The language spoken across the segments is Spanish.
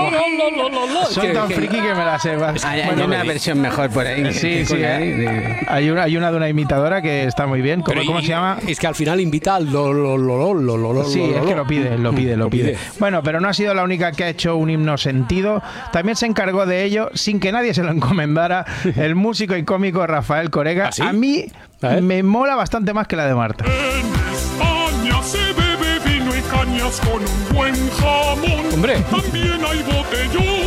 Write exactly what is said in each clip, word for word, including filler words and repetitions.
Soy tan friki que me la sé. Hay, hay bueno, una versión mejor por ahí. Sí, sí. ¿eh? Hay, una, hay una de una imitadora que está muy bien. ¿Cómo, ¿cómo y, se llama? Es que al final invita al lo, lo, lo, lo, lo, lo, Sí, lo, es que lo pide, lo pide, lo pide. Bueno, pero no ha sido la única que ha hecho un himno sentido. También se encargó de ello, sin que nadie se lo encomendara, el músico y cómico Rafael Corega. ¿Ah, sí? A mí me mola bastante más que la de Marta. En España se bebe vino y cañas con un buen jamón. Hombre. También hay botellón.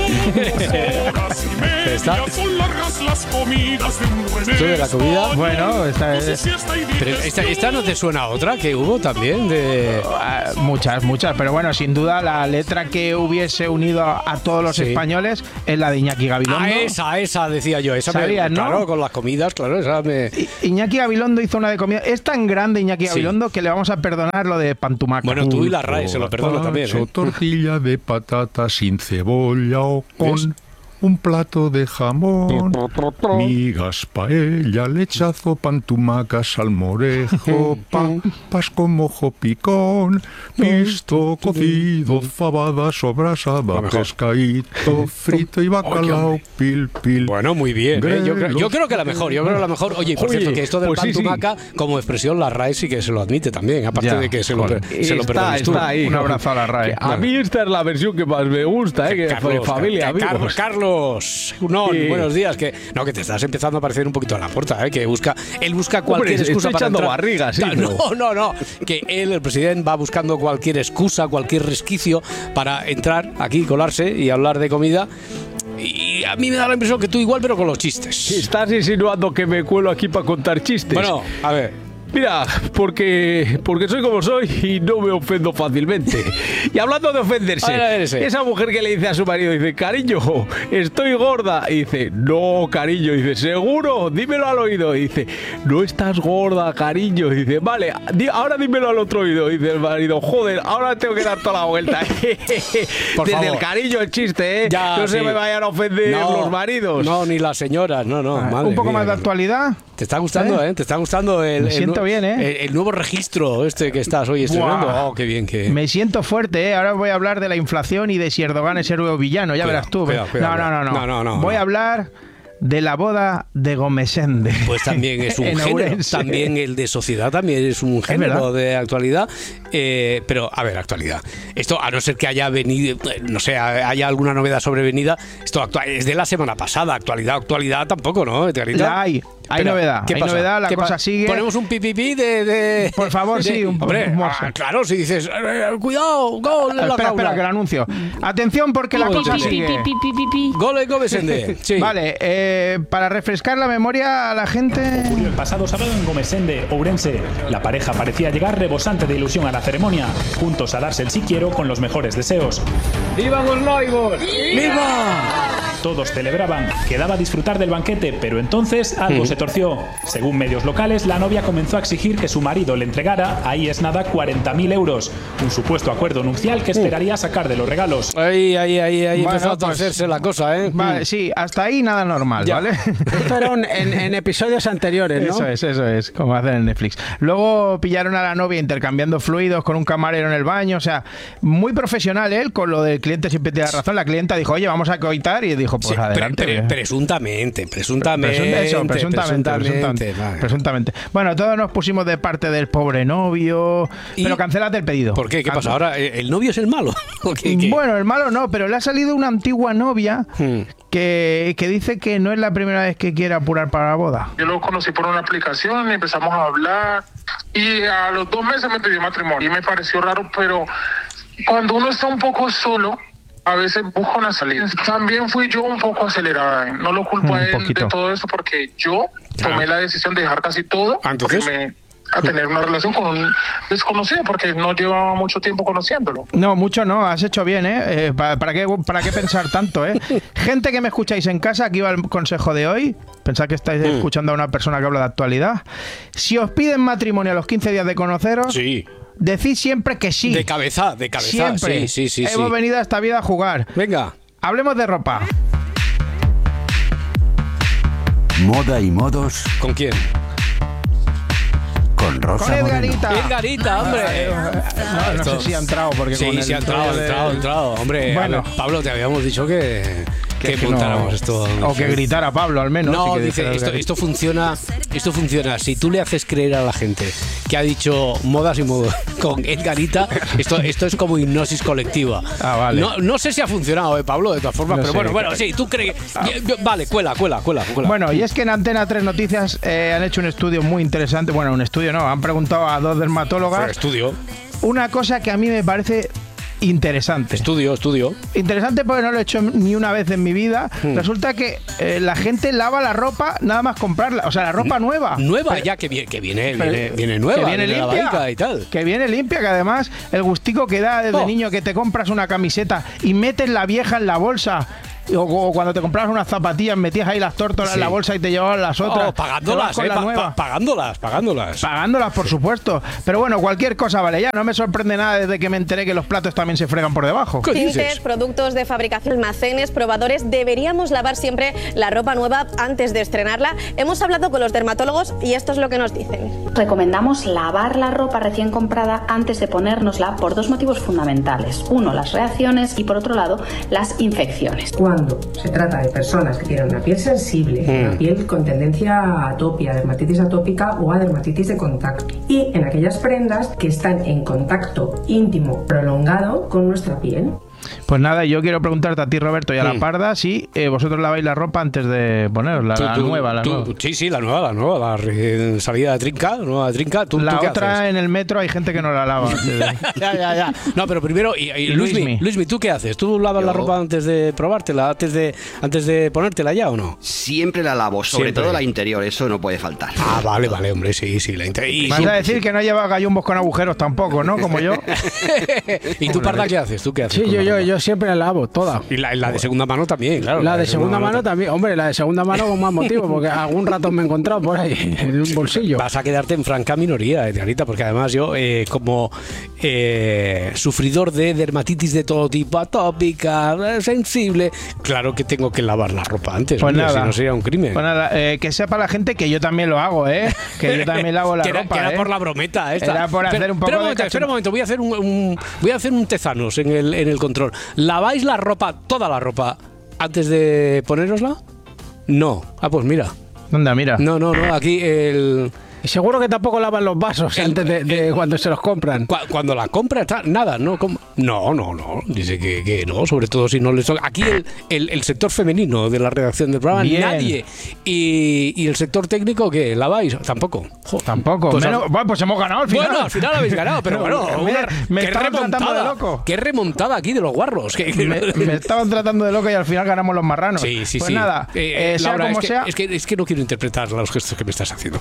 Horas y media ¿Está? son largas las comidas de un buen ¿Esto de la comida? español. Bueno, esta es... Pero esta, esta no te suena a otra que hubo también de... Uh, muchas, muchas, pero bueno, sin duda la letra que hubiese unido a, a todos los Sí. españoles es la de Iñaki Gabilondo. Ah, esa, esa decía yo. Esa ¿Sabías, me, no? Claro, con las comidas, claro, esa me... I- Iñaki Gabilondo hizo una de comida. Es tan grande Iñaki Sí. Gabilondo que le vamos a perdonar lo de Pantumaca. Bueno, tú y la R A E se lo perdono también, Gazpacho, ¿eh? tortilla de patata sin cebolla o con ¿Ves? un plato de jamón, migas, paella, lechazo, pantumaca, salmorejo, papas con mojo picón, pisto, cocido, fabada, sobrasada, pescadito, frito y bacalao, pil, pil. Bueno, muy bien, ¿eh? yo, creo, yo creo que la mejor, yo creo que la mejor. Oye, por Oye, cierto, que esto del pues sí, pantumaca, como expresión, la R A E sí que se lo admite también, aparte Ya, de que se lo, joder. se lo Está, perdones tú. está ahí. Un abrazo a la R A E. Que A mí esta es la versión que más me gusta, ¿eh? Que Carlos, de familia, Car- amigos. Carlos, Unón, Sí. buenos días. Que, no, que te estás empezando a parecer un poquito a la puerta, ¿eh? Que busca, él busca cualquier Hombre, excusa estoy para echando entrar. barriga, sí, No, pero- no, no. Que él, el presidente, va buscando cualquier excusa, cualquier resquicio para entrar aquí, colarse y hablar de comida. Y a mí me da la impresión que tú igual, pero con los chistes. Estás insinuando que me cuelo aquí para contar chistes. Bueno, a ver. Mira, porque, porque soy como soy y no me ofendo fácilmente. Y hablando de ofenderse, A ver, a ver ese. esa mujer que le dice a su marido, dice, cariño, estoy gorda. Y dice, no, cariño. Y dice, ¿seguro? Dímelo al oído. Y dice, no estás gorda, cariño. Y dice, vale, di- ahora dímelo al otro oído. Y dice el marido, joder, ahora tengo que dar toda la vuelta. Por Desde favor. el cariño el chiste, ¿eh? Ya, no se sí. me vayan a ofender No, los maridos. No, ni las señoras, no, no. madre Un poco mía, más de Carlos. actualidad. Te está gustando, ¿eh? Te está gustando el, Me el siento nu- bien, ¿eh? El, el nuevo registro este que estás hoy estrenando. Buah. Oh, qué bien que... Me siento fuerte, ¿eh? Ahora voy a hablar de la inflación y de si Erdogan es héroe o villano. Ya Cuidado, verás tú. cuidado, cuidado, no, no, no, no, no, no, no, Voy no. a hablar de la boda de Gomesende. Pues también es un En género. Ourense. También el de sociedad también es un género verdad. de actualidad. Eh, pero, a ver, actualidad. Esto, a no ser que haya venido, eh, no sé, haya alguna novedad sobrevenida, esto actua- es de la semana pasada. Actualidad, actualidad tampoco, ¿no? Actualidad. Ya hay, hay Espera, novedad. ¿qué Hay pasa? novedad, la ¿Qué cosa pa- sigue. Ponemos un pipipi de, de- Por favor, de- sí, un poco Hombre, hermoso. ah, claro, si dices, eh, cuidado, gol en la Espera, jaula. espera, que lo anuncio. Atención porque la Pi, cosa pi, pi, sigue. Gol en Gomesende. Sí. Vale, eh, para refrescar la memoria a la gente... Ocurrió el pasado sábado en Gomesende, Ourense. La pareja parecía llegar rebosante de ilusión a la ceremonia, juntos a darse el sí quiero con los mejores deseos. ¡Viva los noivos! ¡Viva! Todos celebraban, quedaba disfrutar del banquete, pero entonces algo se torció. Según medios locales, la novia comenzó a exigir que su marido le entregara, ahí es nada, cuarenta mil euros. Un supuesto acuerdo nupcial que esperaría sacar de los regalos. Ahí, ahí, ahí, ahí Bueno, empezó a pues- torcerse la cosa, ¿eh? Vale, sí, hasta ahí nada normal, Ya. ¿vale? Esto era un- en, en episodios anteriores, ¿no? Eso es, eso es, como hacen en Netflix. Luego pillaron a la novia intercambiando fluidos con un camarero en el baño, o sea, muy profesional él, con lo del cliente siempre tiene razón. La clienta dijo, oye, vamos a coitar, y dijo, pues Sí, pre- adelante. pre- presuntamente, presuntamente. Presun- eso, presuntamente, presuntamente, vale. presuntamente. Bueno, todos nos pusimos de parte del pobre novio, ¿Y? pero cancélate el pedido. ¿Por qué? ¿Qué Can- pasa? ¿Ahora eh, el novio es el malo? ¿O qué- qué? Bueno, el malo no, pero le ha salido una antigua novia Hmm. que, que dice que no es la primera vez que quiere apurar para la boda. Yo lo conocí por una aplicación, empezamos a hablar y a los dos meses me pidió matrimonio y me pareció raro, pero cuando uno está un poco solo, a veces busca una salida. También fui yo un poco acelerada, ¿eh? No lo culpo Un a él poquito. de todo eso porque yo tomé la decisión de dejar casi todo Ah, ¿entonces? porque me- a tener una relación con un desconocido porque no llevaba mucho tiempo conociéndolo. No, mucho no, has hecho bien, ¿eh? Eh, ¿para, para qué, ¿Para qué pensar tanto, eh? Gente que me escucháis en casa, aquí va el consejo de hoy. Pensad que estáis Mm. escuchando a una persona que habla de actualidad. Si os piden matrimonio a los quince días de conoceros, Sí. decid siempre que sí. De cabeza, de cabeza. Siempre. Sí, sí, sí. Hemos sí. venido a esta vida a jugar. Venga. Hablemos de ropa. Moda y modos ¿Con quién? con con Rosa Con Moreno. Edgarita. Edgarita, hombre. No, no sé si ha entrado porque Sí, con el sí ha entrado, ha rollo de- entrado, ha entrado. Hombre, Bueno. a ver, Pablo, te habíamos dicho que, que, es que montáramos no- esto. O que gritara Pablo al menos. No, sí que dice, dijera esto, Edgarita. esto funciona, esto funciona. Si tú le haces creer a la gente que ha dicho modas y modos con Edgarita, esto, esto es como hipnosis colectiva. Ah, vale. No, no sé si ha funcionado, eh, Pablo, de todas formas, No pero sé. bueno, bueno, sí, tú crees. Vale, cuela, cuela, cuela, cuela. Bueno, y es que en Antena tres Noticias eh, han hecho un estudio muy interesante. Bueno, un estudio no, han preguntado a dos dermatólogas estudio, una cosa que a mí me parece interesante. estudio, estudio. Interesante porque no lo he hecho ni una vez en mi vida. Hmm. Resulta que eh, la gente lava la ropa nada más comprarla. O sea, la ropa nueva. Nueva, Pero- ya que viene, que viene, pero- viene, viene nueva, que viene limpia lavadica y tal. Que viene limpia, que además el gustico que da desde Oh. niño que te compras una camiseta y metes la vieja en la bolsa. O, o cuando te comprabas unas zapatillas, metías ahí las tórtolas Sí. en la bolsa y te llevabas las otras. Oh, pagándolas, Te vas con eh, la pa- nueva. pa- pagándolas, pagándolas. Pagándolas, por supuesto. Pero bueno, cualquier cosa vale ya. No me sorprende nada desde que me enteré que los platos también se fregan por debajo. ¿Qué Tintes, dices? productos de fabricación, almacenes, probadores. Deberíamos lavar siempre la ropa nueva antes de estrenarla. Hemos hablado con los dermatólogos y esto es lo que nos dicen. Recomendamos lavar la ropa recién comprada antes de ponérnosla por dos motivos fundamentales. Uno, las reacciones y por otro lado, las infecciones. Cuando se trata de personas que tienen una piel sensible, Mm. una piel con tendencia a atopia, dermatitis atópica o a dermatitis de contacto, y en aquellas prendas que están en contacto íntimo prolongado con nuestra piel. Pues nada, yo quiero preguntarte a ti, Roberto, y a Mm. la Parda si eh, vosotros laváis la ropa antes de ponerosla, la, Tú- tú- nueva, la tú- nueva. Sí, sí, la nueva, la nueva, la recién salida de trinca, la nueva de trinca. ¿Tú, La tú qué otra haces? en el metro hay gente que no la lava. antes de- Ya, ya, ya. No, pero primero, y, y Y Luismi, Luismi. Luismi, ¿tú qué haces? ¿Tú lavas la Yo- ropa antes de probártela, antes de, antes de ponértela ya o no? Siempre la lavo, sobre Siempre. todo la interior, eso no puede faltar. Ah, vale, vale, hombre, sí, sí, la inter- y, Vas a decir que no lleva gallumbos con agujeros tampoco, ¿no? Como yo. ¿Y tú, Parda, qué haces? ¿Tú qué haces? Sí, con yo, la yo, ropa? yo siempre la lavo, toda. Y la, la de segunda mano también, claro. La de segunda mano también, hombre, la de segunda mano con más motivo, porque algún rato me he encontrado por ahí en un bolsillo. Vas a quedarte en franca minoría, Edgarita, porque además yo, eh, como eh, sufridor de dermatitis de todo tipo, atópica, eh, sensible, claro que tengo que lavar la ropa antes, Pues hombre, nada. si no sería un crimen. Pues nada, eh, que sepa la gente que yo también lo hago, ¿eh? Que yo también lavo la que era, ropa, que era ¿eh? por la brometa esta. Era por hacer Espera- un poco espera de momento, cachon- espera un momento, voy a hacer un, un- voy a hacer un tezanos en el, en el control. ¿Laváis la ropa, toda la ropa, antes de ponérosla? No. Ah, pues mira. ¿Dónde? Mira. No, no, no, aquí el... Y seguro que tampoco lavan los vasos El- antes de, de cuando se los compran. Cu- Cuando la compra está nada, no, com- no, no, no, dice que, que no, sobre todo si no les toca. Aquí el, el, el sector femenino de la redacción del programa, Bien. nadie. Y, y el sector técnico, ¿qué? ¿Laváis? Tampoco. Jo, Tampoco. Pues Menos- al- bueno, pues hemos ganado al final. Bueno, al final habéis ganado, pero bueno, me, una- me qué estaban tratando de remontada, loco. qué remontada aquí de los guarros. que- que- Me, me estaban tratando de loco y al final ganamos los marranos. Sí, sí, pues sí. nada, Eh, eh, sea Laura, como es que, sea. Es que, es que no quiero interpretar los gestos que me estás haciendo.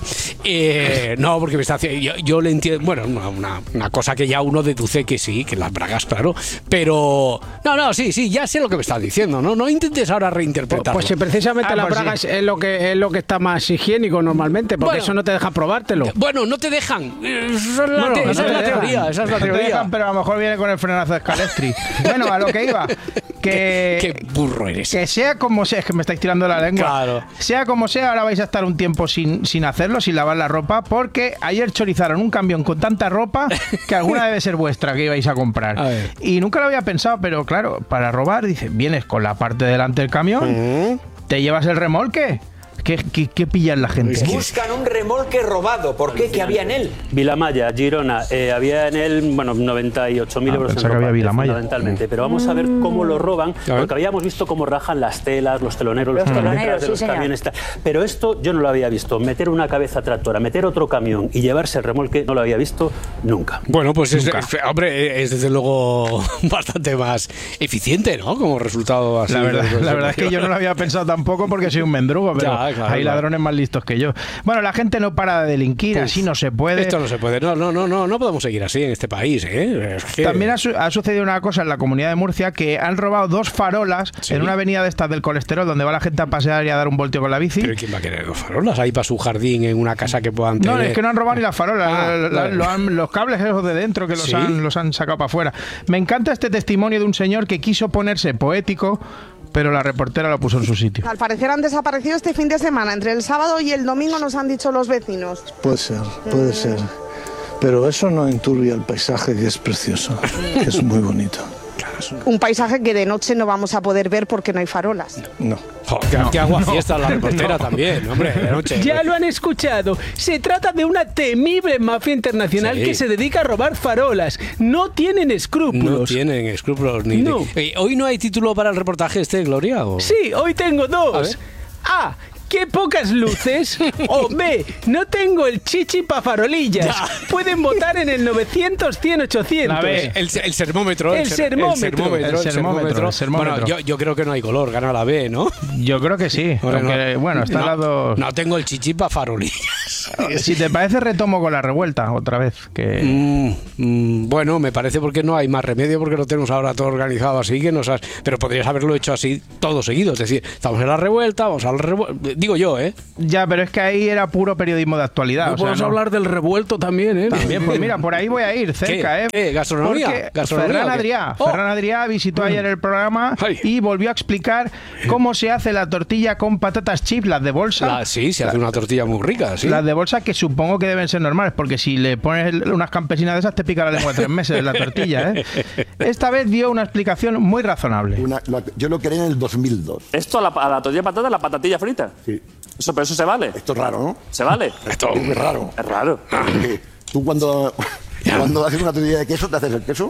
Eh, no, porque me está haciendo. Yo, yo le entiendo. Bueno, una, una, una cosa que ya uno deduce que sí, que las bragas, claro. Pero. No, no, sí, sí, ya sé lo que me estás diciendo. No, no intentes ahora reinterpretarlo. Pues si precisamente Ah, la pues braga sí. es, es lo que es lo que está más higiénico normalmente, porque Bueno. eso no te deja probártelo. Bueno, no te dejan. Esa es la, Bueno, te- no esa te es la dejan. teoría. Esa es la No te teoría. dejan, pero a lo mejor viene con el frenazo de Scalestri. Bueno, a lo que iba. Que, Qué burro eres. que sea como sea, es que me estáis tirando la lengua. Claro. Sea como sea, ahora vais a estar un tiempo sin, sin hacerlo, sin lavar la ropa, porque ayer chorizaron un camión con tanta ropa que alguna debe ser vuestra que ibais a comprar. A ver. Y nunca lo había pensado, pero claro, para robar, dice, vienes con la parte delante del camión, te llevas el remolque. ¿Qué, qué, qué pillan la gente? Buscan un remolque robado. ¿Por qué? ¿Qué había en él? Vilamaya, Girona, eh, había en él, bueno, noventa y ocho mil Ah, euros en pensaba que había ropa, Vilamaya. fundamentalmente. Pero vamos a ver cómo lo roban, ver. porque habíamos visto cómo rajan las telas, los teloneros, Los los, teloneros, detrás de sí, los señor. camiones. tal. Pero esto yo no lo había visto. Meter una cabeza tractora, meter otro camión y llevarse el remolque, no lo había visto nunca. Bueno, pues es, Nunca. es- hombre, es desde luego bastante más eficiente, ¿no? Como resultado así. La verdad, de- la verdad es que yo no lo había pensado tampoco porque soy un mendrugo, pero Ya, claro, hay claro. ladrones más listos que yo. Bueno, la gente no para de delinquir, Uf, así no se puede. Esto no se puede. No, no, no, no, no podemos seguir así en este país, ¿eh? Es que- También ha, su- ha sucedido una cosa en la comunidad de Murcia, que han robado dos farolas Sí. en una avenida de estas del colesterol donde va la gente a pasear y a dar un voltio con la bici. Pero ¿quién va a querer dos farolas ahí para su jardín en una casa que puedan tener? No, es que no han robado ni las farolas, Ah, la- la- vale. lo han- los cables esos de dentro que los, ¿Sí? han, los han sacado para afuera. Me encanta este testimonio de un señor que quiso ponerse poético pero la reportera lo puso en su sitio. Al parecer han desaparecido este fin de semana. Entre el sábado y el domingo nos han dicho los vecinos. Puede ser, puede ser. Pero eso no enturbia el paisaje, que es precioso, que es muy bonito. Un paisaje que de noche no vamos a poder ver porque no hay farolas. No. Oh, que, no, que agua fiesta no, la reportera no. también, hombre, de noche. Ya lo han escuchado. Se trata de una temible mafia internacional sí. que se dedica a robar farolas. No tienen escrúpulos. No tienen escrúpulos ni. No. De... ¿Hoy no hay título para el reportaje este, Gloria? ¿O? Sí, hoy tengo dos. A. Ah, ¡qué pocas luces! O B, no tengo el chichi pa' farolillas. Ya. Pueden votar en el novecientos, cien, ochocientos. A ver, el, el sermómetro. El, el, ser, sermómetro. el sermómetro. El sermómetro. El sermómetro. Bueno, yo, yo creo que no hay color, gana la B, ¿no? Yo creo que sí. Bueno, aunque, no, bueno está no, al lado... no tengo el chichi pa' farolillas. Si te parece, retomo con la revuelta otra vez. Que... Mm, mm, bueno, me parece porque no hay más remedio, porque lo tenemos ahora todo organizado así, que nos has... Pero podrías haberlo hecho así todo seguido. Es decir, estamos en la revuelta, vamos a la revuelta... Digo yo, ¿eh? Ya, pero es que ahí era puro periodismo de actualidad. No o sea, podemos no. hablar del revuelto también, ¿eh? También, pues mira, por ahí voy a ir, cerca, ¿Qué? ¿eh? ¿Qué? ¿Gastronomía? Porque ¿Gastronomía Ferran Adrià, oh. Ferran Adrià visitó mm. ayer el programa Ay. y volvió a explicar cómo se hace la tortilla con patatas chips, las de bolsa. La, sí, se hace una tortilla muy rica, sí. Las de bolsa que supongo que deben ser normales, porque si le pones unas campesinas de esas te pica la lengua tres meses la tortilla, ¿eh? Esta vez dio una explicación muy razonable. Una, la, yo lo creé en el dos mil dos. ¿Esto a la, a la tortilla de patata, la patatilla frita? Sí. Eso, pero eso se vale. Esto es raro, ¿no? ¿Se vale? Esto es muy raro. Es raro. Porque tú cuando, cuando haces una tortilla de queso, ¿te haces el queso?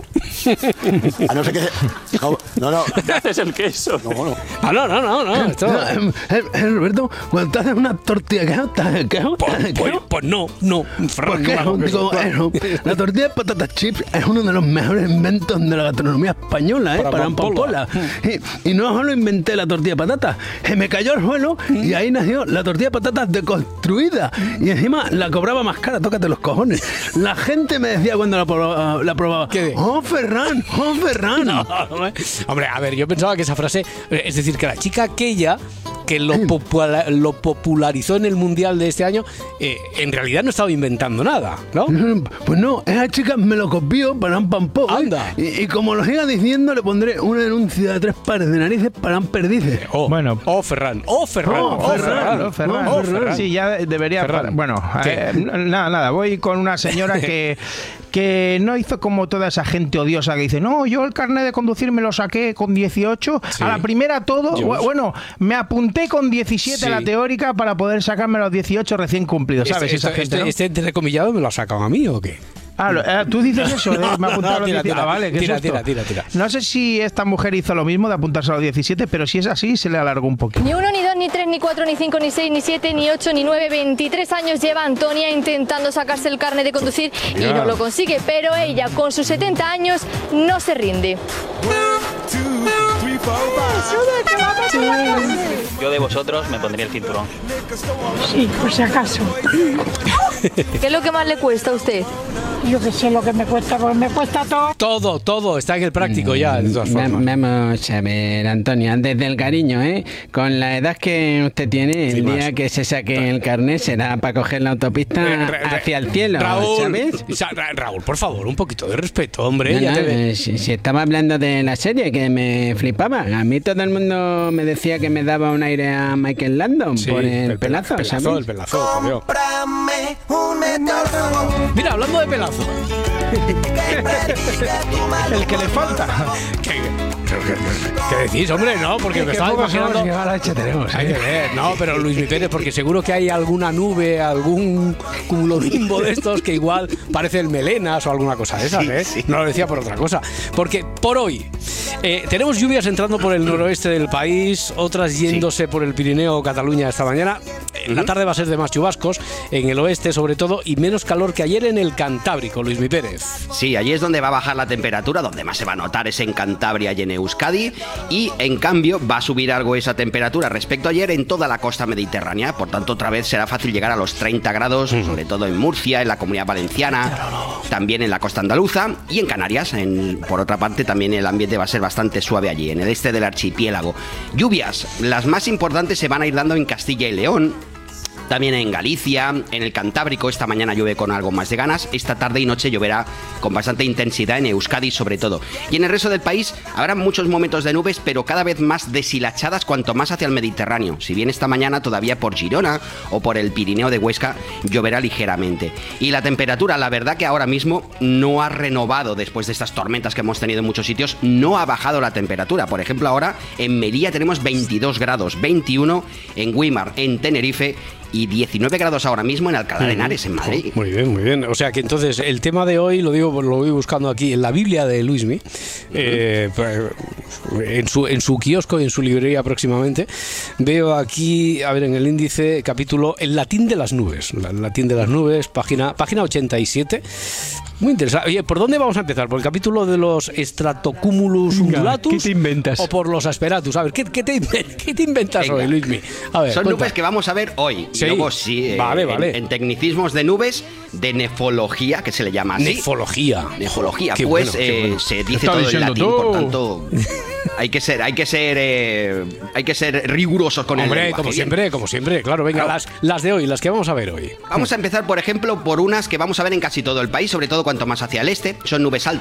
A no ser que... No, no. no. ¿Te haces el queso? No, no. Ah, no, no, no. no. Esto... eh, eh, eh, Roberto, cuando te haces una tortilla de queso, ¿te haces el queso? Pues, pues, pues no, no. ¿Por qué? No, digo, eh, no. La tortilla de patatas chips es uno de los mejores inventos de la gastronomía española, ¿eh? Para, para Pampola. Y, y no solo inventé la tortilla de patatas, se me cayó al suelo y ahí nació la tortilla de patatas deconstruida. Y encima la cobraba más cara, tócate los cojones. La gente me decía cuando la probaba, la probaba ¿qué? ¡Oh, Ferran! ¡Oh, Ferran! No, hombre, a ver, yo pensaba que esa frase, es decir, que la chica aquella que lo, popula, lo popularizó en el Mundial de este año, eh, en realidad no estaba inventando nada, ¿no? Pues no, esa chica me lo copió para un pampó. Anda. Y, y como lo siga diciendo, le pondré una denuncia de tres pares de narices para un perdices. Oh, bueno. Oh, Ferran. Oh, Ferran. Oh, oh, Ferran. Ferran. Oh, Ferran. Oh, Ferran. Sí, ya debería... Ferran. Bueno, eh, nada, nada. Voy con una señora que... que no hizo como toda esa gente odiosa que dice, no, yo el carnet de conducir me lo saqué con dieciocho, sí. a la primera todo, Dios. bueno, me apunté con diecisiete sí. a la teórica para poder sacarme los dieciocho recién cumplidos, ¿sabes? Este, esa este, gente, ¿no? este entrecomillado me lo ha sacado a mí, ¿o qué? Ah, eh, tú dices eso, ¿eh? Me ha apuntado no, a los tira, diecisiete. Tira, ah, vale, ¿qué tira, es esto? tira, tira, tira. No sé si esta mujer hizo lo mismo de apuntarse a los diecisiete, pero si es así, se le alargó un poquito. Ni uno, ni dos, ni tres, ni cuatro, ni cinco, ni seis, ni siete, ni ocho, ni nueve, veintitrés años lleva Antonia intentando sacarse el carnet de conducir y no lo consigue, pero ella, con sus setenta años, no se rinde. Yo de vosotros me pondría el cinturón. Sí, por si acaso. ¿Qué es lo que más le cuesta a usted? Yo que sé lo que me cuesta, porque me cuesta todo. Todo, todo, está en el práctico ya, de todas formas. Vamos a ver, Antonia, desde el cariño, ¿eh? Con la edad que usted tiene, el sí, día más. que se saque el carnet será para coger la autopista re, re, hacia el cielo, Raúl, ¿sabes? Raúl, por favor, un poquito de respeto, hombre. No, ya no, te ve. eh, si, si estaba hablando de la serie, que me flipaba. A mí todo el mundo me decía que me daba un aire a Michael Landon sí, por el, el pelazo, pelazo, ¿sabes? El pelazo, el pelazo. Mira, hablando de pelazo. El que le falta. ¿Qué, ¿Qué decís, hombre? No, porque es me estaba imaginando. Tenemos, hay que ver, no, pero Luis Mi Pérez, porque seguro que hay alguna nube, algún cumulonimbo de estos que igual parece el Melenas o alguna cosa de esas, ¿eh? Sí, sí. No lo decía por otra cosa. Porque por hoy eh, tenemos lluvias entrando por el noroeste del país, otras yéndose sí. por el Pirineo o Cataluña esta mañana. En la tarde va a ser de más chubascos, en el oeste sobre todo, y menos calor que ayer en el Cantábrico, Luis Mi Pérez. Sí, allí es donde va a bajar la temperatura, donde más se va a notar es en Cantabria y en Euskadi, y en cambio va a subir algo esa temperatura respecto a ayer en toda la costa mediterránea, por tanto otra vez será fácil llegar a los treinta grados, mm. sobre todo en Murcia, en la Comunidad Valenciana, también en la costa andaluza y en Canarias. En, por otra parte también el ambiente va a ser bastante suave allí, en el este del archipiélago. Lluvias, las más importantes se van a ir dando en Castilla y León, También en Galicia, en el Cantábrico, esta mañana llueve con algo más de ganas. Esta tarde y noche lloverá con bastante intensidad en Euskadi sobre todo. Y en el resto del país habrá muchos momentos de nubes, pero cada vez más deshilachadas cuanto más hacia el Mediterráneo. Si bien esta mañana todavía por Girona o por el Pirineo de Huesca lloverá ligeramente. Y la temperatura, la verdad que ahora mismo no ha renovado después de estas tormentas que hemos tenido en muchos sitios, no ha bajado la temperatura. Por ejemplo, ahora en Melilla tenemos veintidós grados, veintiuno en Güímar, en Tenerife, y diecinueve grados ahora mismo en Alcalá de Henares, en Madrid. Muy bien, muy bien. O sea que entonces el tema de hoy, lo digo, lo voy buscando aquí en la Biblia de Luismi, uh-huh. eh, en, su, en su kiosco y en su librería próximamente. Veo aquí, a ver, en el índice, capítulo, el latín de las nubes. El latín de las nubes, página, página ochenta y siete. Muy interesante. Oye, ¿por dónde vamos a empezar? ¿Por el capítulo de los Stratocumulus undulatus? ¿Qué te inventas? ¿O por los asperatus? A ver, ¿qué, qué, te, qué te inventas Venga. hoy, Luismi? A ver, Son cuenta. nubes que vamos a ver hoy. Sí. Luego sí, eh, vale, vale. En, en tecnicismos de nubes, de nefología, que se le llama así. Nefología. Nefología. Qué pues bueno, qué eh, bueno. se dice todo en latín, tú. por tanto... Hay que ser, hay que ser, eh, hay que ser rigurosos con Hombre, el lenguaje. como siempre, como siempre, claro. Venga, claro. Las, las de hoy, las que vamos a ver hoy. Vamos a empezar, por ejemplo, por unas que vamos a ver en casi todo el país, sobre todo cuanto más hacia el este. Son nubes altas